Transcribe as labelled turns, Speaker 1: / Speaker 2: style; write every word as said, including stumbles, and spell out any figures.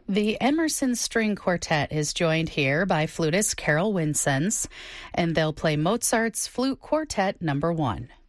Speaker 1: The Emerson String Quartet is joined here by flutist Carol Winsens, and they'll play Mozart's Flute Quartet Number One.